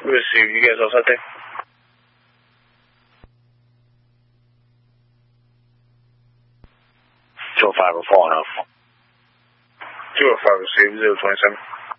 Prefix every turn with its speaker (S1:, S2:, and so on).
S1: Received. You guys all set there? We're falling off. 205 received, 027.